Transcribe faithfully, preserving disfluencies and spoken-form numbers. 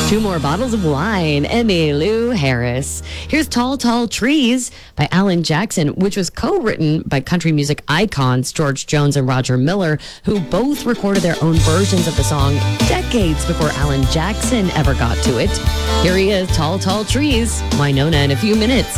Two more bottles of wine, Emmylou Harris. Here's Tall, Tall Trees by Alan Jackson, which was co-written by country music icons George Jones and Roger Miller, who both recorded their own versions of the song decades before Alan Jackson ever got to it. Here he is, Tall, Tall Trees. Wynonna in a few minutes